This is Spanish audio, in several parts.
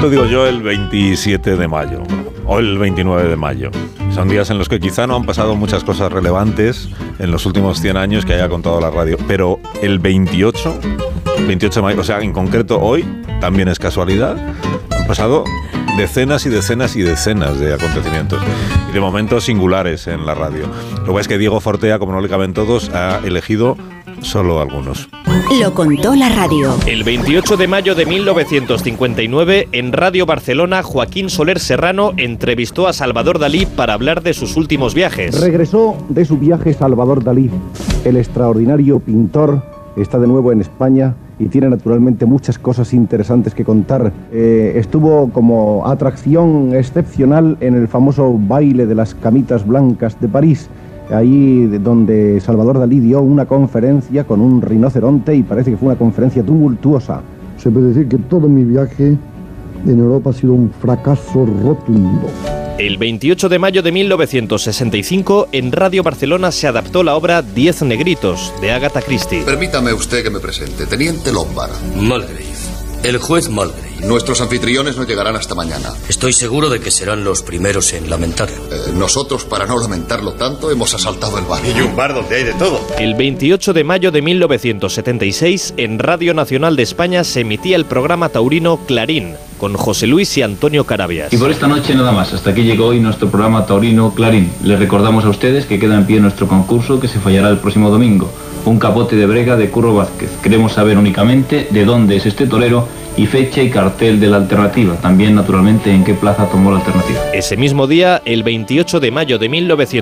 ejemplo, digo yo, el 27 de mayo o el 29 de mayo. Son días en los que quizá no han pasado muchas cosas relevantes en los últimos 100 años que haya contado la radio. Pero el 28 de mayo, o sea, en concreto hoy, también es casualidad, han pasado decenas y decenas y decenas de acontecimientos y de momentos singulares en la radio. Lo que pasa es que Diego Fortea, como no le caben todos, ha elegido solo algunos. Lo contó la radio. El 28 de mayo de 1959, en Radio Barcelona, Joaquín Soler Serrano entrevistó a Salvador Dalí para hablar de sus últimos viajes. Regresó de su viaje Salvador Dalí. El extraordinario pintor está de nuevo en España y tiene naturalmente muchas cosas interesantes que contar. Estuvo como atracción excepcional en el famoso baile de las camitas blancas de París, ahí donde Salvador Dalí dio una conferencia con un rinoceronte y parece que fue una conferencia tumultuosa. Se puede decir que todo mi viaje en Europa ha sido un fracaso rotundo. El 28 de mayo de 1965, en Radio Barcelona se adaptó la obra 10 negritos, de Agatha Christie. Permítame usted que me presente. Teniente Lombard. Mulgrave. El juez Mulgrave. Nuestros anfitriones no llegarán hasta mañana. Estoy seguro de que serán los primeros en lamentarlo. Nosotros, para no lamentarlo tanto, hemos asaltado el bar. Y un bar donde hay de todo. El 28 de mayo de 1976, en Radio Nacional de España se emitía el programa taurino Clarín, con José Luis y Antonio Carabias. Y por esta noche nada más. Hasta aquí llegó hoy nuestro programa taurino Clarín. Les recordamos a ustedes que queda en pie nuestro concurso que se fallará el próximo domingo. Un capote de brega de Curro Vázquez. Queremos saber únicamente de dónde es este torero y fecha y cartel de la alternativa. También, naturalmente, en qué plaza tomó la alternativa. Ese mismo día, el 28 de mayo de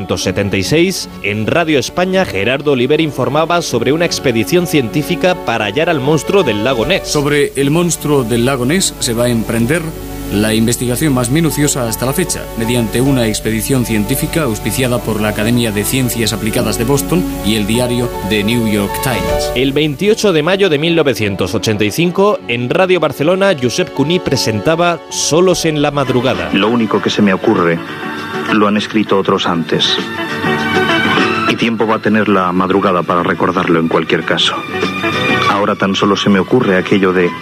1976, en Radio España, Gerardo Oliver informaba sobre una expedición científica para hallar al monstruo del lago Ness. Sobre el monstruo del lago Ness se va a emprender la investigación más minuciosa hasta la fecha, mediante una expedición científica auspiciada por la Academia de Ciencias Aplicadas de Boston y el diario The New York Times. El 28 de mayo de 1985, en Radio Barcelona, Josep Cuní presentaba Solos en la madrugada. Lo único que se me ocurre lo han escrito otros antes. Y tiempo va a tener la madrugada para recordarlo en cualquier caso. Ahora tan solo se me ocurre aquello de...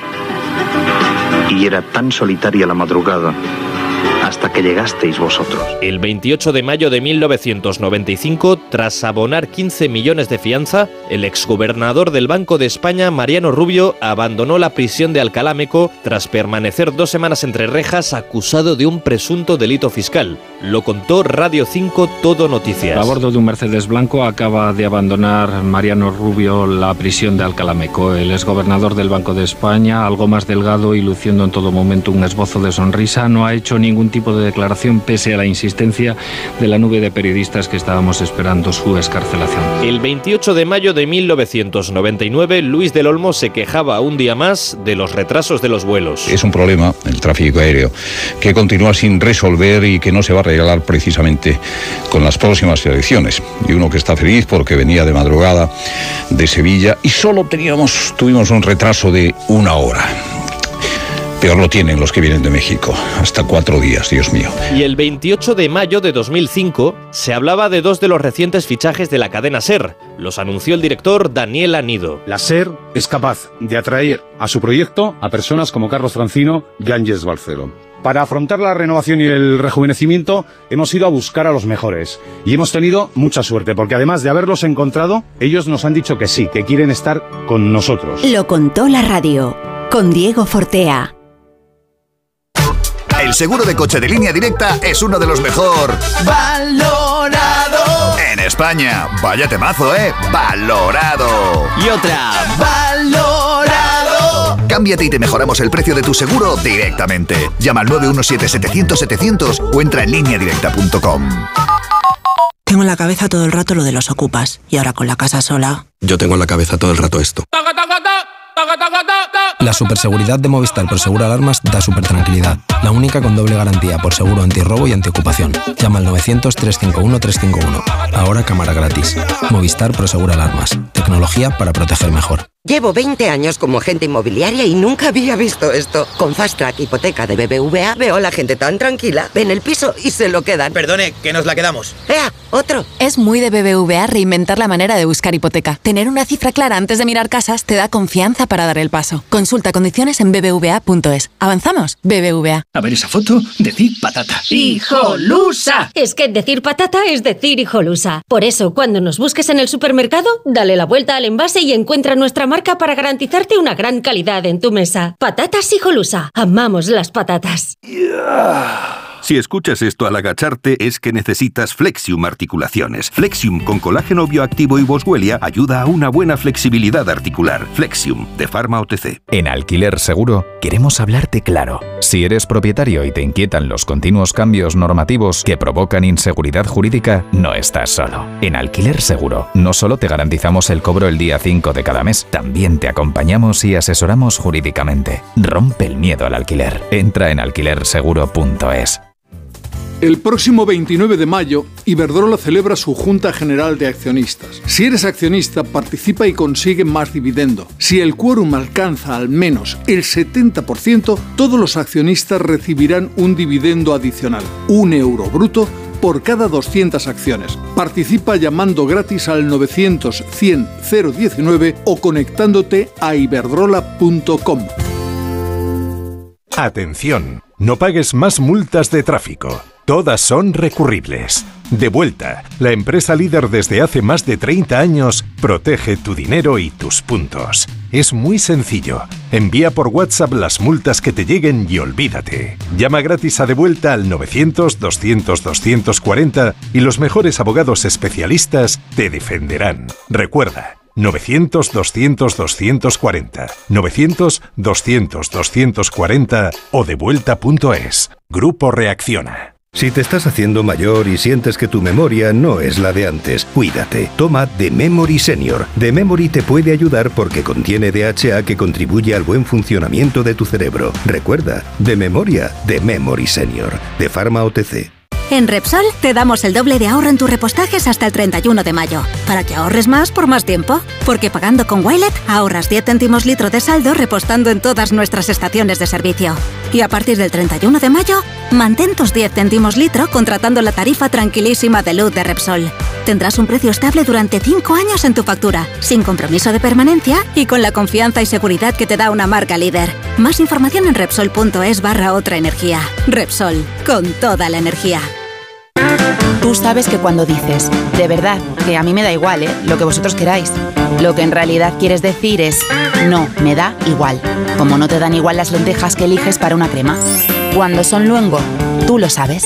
Y era tan solitaria la madrugada hasta que llegasteis vosotros. El 28 de mayo de 1995, tras abonar 15 millones de fianza, el exgobernador del Banco de España, Mariano Rubio, abandonó la prisión de Alcalá Meco tras permanecer 2 semanas entre rejas acusado de un presunto delito fiscal. Lo contó Radio 5 Todo Noticias. A bordo de un Mercedes blanco acaba de abandonar Mariano Rubio la prisión de Alcalá Meco. El exgobernador del Banco de España, algo más delgado y luciendo en todo momento un esbozo de sonrisa, no ha hecho ningún tipo de declaración pese a la insistencia de la nube de periodistas que estábamos esperando su excarcelación. El 28 de mayo de 1999, Luis del Olmo se quejaba un día más de los retrasos de los vuelos. Es un problema, el tráfico aéreo, que continúa sin resolver y que no se va a arreglar precisamente con las próximas elecciones. Y uno que está feliz porque venía de madrugada de Sevilla y solo tuvimos un retraso de 1 hora. Peor lo tienen los que vienen de México. Hasta 4 días, Dios mío. Y el 28 de mayo de 2005 se hablaba de 2 de los recientes fichajes de la cadena SER. Los anunció el director Daniel Anido. La SER es capaz de atraer a su proyecto a personas como Carlos Francino y Ángeles Balcero. Para afrontar la renovación y el rejuvenecimiento hemos ido a buscar a los mejores. Y hemos tenido mucha suerte, porque además de haberlos encontrado, ellos nos han dicho que sí, que quieren estar con nosotros. Lo contó la radio, con Diego Fortea. El seguro de coche de Línea Directa es uno de los mejor valorado en España. Vaya temazo, valorado. Y otra, valorado. Cámbiate y te mejoramos el precio de tu seguro directamente. Llama al 917-700-700 o entra en lineadirecta.com. Tengo en la cabeza todo el rato lo de los ocupas. Y ahora con la casa sola... Yo tengo en la cabeza todo el rato esto. La superseguridad de Movistar Prosegur Alarmas da supertranquilidad. La única con doble garantía por seguro antirrobo y antiocupación. Llama al 900-351-351. Ahora cámara gratis. Movistar Prosegur Alarmas. Tecnología para proteger mejor. Llevo 20 años como agente inmobiliaria y nunca había visto esto. Con Fast Track Hipoteca de BBVA veo a la gente tan tranquila, ven el piso y se lo quedan. Perdone, que nos la quedamos. ¡Ea! ¡Otro! Es muy de BBVA reinventar la manera de buscar hipoteca. Tener una cifra clara antes de mirar casas te da confianza para dar el paso. Consulta condiciones en bbva.es. ¿Avanzamos? BBVA. A ver esa foto, decir patata. ¡Hijolusa! Es que decir patata es decir hijolusa. Por eso, cuando nos busques en el supermercado, dale la vuelta al envase y encuentra nuestra marca para garantizarte una gran calidad en tu mesa. Patatas Hijolusa. Amamos las patatas. Si escuchas esto al agacharte es que necesitas Flexium Articulaciones. Flexium con colágeno bioactivo y boswellia ayuda a una buena flexibilidad articular. Flexium, de Pharma OTC. En Alquiler Seguro queremos hablarte claro. Si eres propietario y te inquietan los continuos cambios normativos que provocan inseguridad jurídica, no estás solo. En Alquiler Seguro no solo te garantizamos el cobro el día 5 de cada mes, también te acompañamos y asesoramos jurídicamente. Rompe el miedo al alquiler. Entra en alquilerseguro.es. El próximo 29 de mayo, Iberdrola celebra su Junta General de Accionistas. Si eres accionista, participa y consigue más dividendo. Si el quórum alcanza al menos el 70%, todos los accionistas recibirán un dividendo adicional, €1 bruto, por cada 200 acciones. Participa llamando gratis al 900 100 019 o conectándote a iberdrola.com. Atención, no pagues más multas de tráfico. Todas son recurribles. Devuelta, la empresa líder desde hace más de 30 años, protege tu dinero y tus puntos. Es muy sencillo. Envía por WhatsApp las multas que te lleguen y olvídate. Llama gratis a Devuelta al 900-200-240 y los mejores abogados especialistas te defenderán. Recuerda, 900-200-240, 900-200-240 o devuelta.es. Grupo Reacciona. Si te estás haciendo mayor y sientes que tu memoria no es la de antes, cuídate. Toma The Memory Senior. The Memory te puede ayudar porque contiene DHA que contribuye al buen funcionamiento de tu cerebro. Recuerda, de memoria, The Memory Senior, de Pharma OTC. En Repsol te damos el doble de ahorro en tus repostajes hasta el 31 de mayo, para que ahorres más por más tiempo. Porque pagando con Wilet ahorras 10 céntimos litro de saldo repostando en todas nuestras estaciones de servicio. Y a partir del 31 de mayo, mantén tus 10 céntimos litro contratando la tarifa tranquilísima de luz de Repsol. Tendrás un precio estable durante 5 años en tu factura, sin compromiso de permanencia y con la confianza y seguridad que te da una marca líder. Más información en Repsol.es/otra energía. Repsol, con toda la energía. Tú sabes que cuando dices, de verdad, que a mí me da igual, lo que vosotros queráis, lo que en realidad quieres decir es, no, me da igual. Como no te dan igual las lentejas que eliges para una crema. Cuando son luengo, tú lo sabes.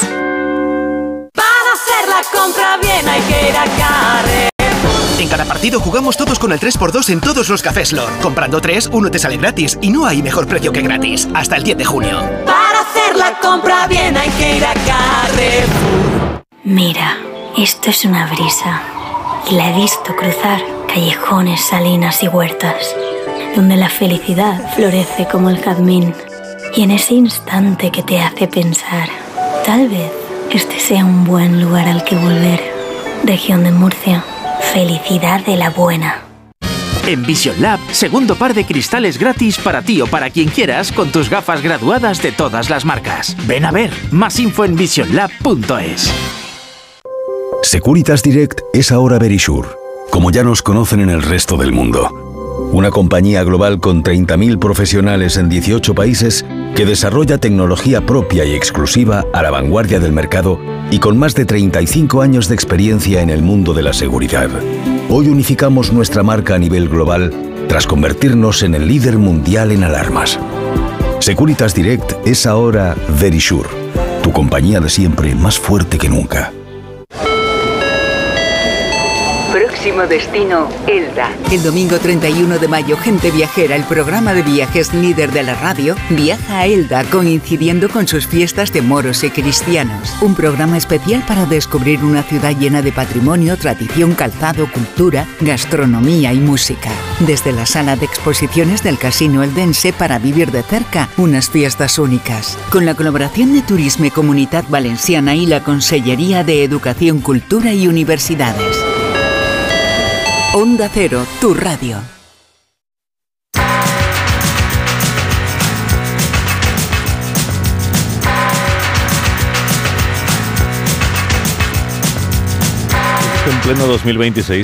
Para hacer la compra bien hay que ir a Carrefour. En cada partido jugamos todos con el 3x2 en todos los cafés Lord. Comprando 3, uno te sale gratis y no hay mejor precio que gratis. Hasta el 10 de junio. Para hacer la compra bien hay que ir a Carrefour. Mira, esto es una brisa. Y la he visto cruzar callejones, salinas y huertas, donde la felicidad florece como el jazmín. Y en ese instante que te hace pensar, tal vez este sea un buen lugar al que volver. Región de Murcia. Felicidad de la buena. En Vision Lab, segundo par de cristales gratis para ti o para quien quieras con tus gafas graduadas de todas las marcas. Ven a ver, más info en visionlab.es. Securitas Direct es ahora Verisure, como ya nos conocen en el resto del mundo. Una compañía global con 30.000 profesionales en 18 países que desarrolla tecnología propia y exclusiva a la vanguardia del mercado y con más de 35 años de experiencia en el mundo de la seguridad. Hoy unificamos nuestra marca a nivel global tras convertirnos en el líder mundial en alarmas. Securitas Direct es ahora Verisure, tu compañía de siempre más fuerte que nunca. Próximo destino, Elda. El domingo 31 de mayo, Gente Viajera, el programa de viajes líder de la radio, viaja a Elda coincidiendo con sus fiestas de moros y cristianos. Un programa especial para descubrir una ciudad llena de patrimonio, tradición, calzado, cultura, gastronomía y música. Desde la sala de exposiciones del Casino Eldense para vivir de cerca unas fiestas únicas. Con la colaboración de Turisme Comunitat Valenciana y la Consellería de Educación, Cultura y Universidades. Onda Cero, tu radio. en pleno 2026